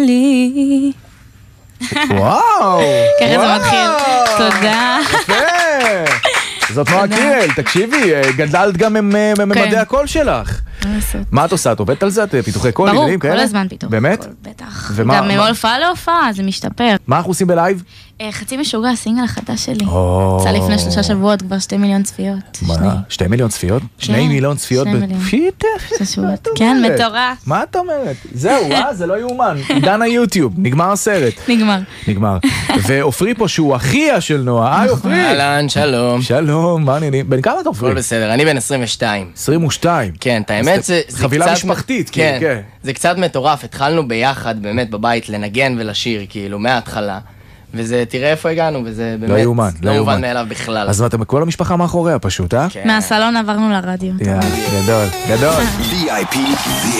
לי. וואו! ככה זה מתחיל. תודה. יפה! זאת נועה קירל, תקשיבי, גדלת גם מממדי הקול שלך. מה את עושה? את עובדת על זה? את פיתוחי קול? ברור, כל הזמן פיתוחי באמת? קול, בטח. גם מהופעה להופעה, זה משתפר. מה אנחנו עושים בלייב? חצי משוגע, הסינגל החדש שלי. יצא לפני 3 שבועות, כבר 2 מיליון צפיות. מה? 2 מיליון צפיות? 2 מיליון צפיות? 2 מיליון. פיתח? כן, מטורף. מה את אומרת? זהו, זה לא יאומן. עידן היוטיוב, נגמר הסרט. נגמר. ועופרי פה שהוא אחיה של נועה. היי עופרי. אהלן, שלום. שלום, מה העניינים? בן כמה אתה עופרי? הכל בסדר, אני בן 22. 22. כן, האמת זה קצת... חבילה משפחתית, כן. זה קצת מטורף, התחלנו ביחד באמת בבית לנגן ולשיר, כאילו, מההתחלה. וזה, תראה איפה הגענו, וזה באמת... לא יאומן, לא מובן מאליו בכלל. אז אתם כל המשפחה מאחוריה פשוט, אה? מהסלון עברנו לרדיו. גדול. VIP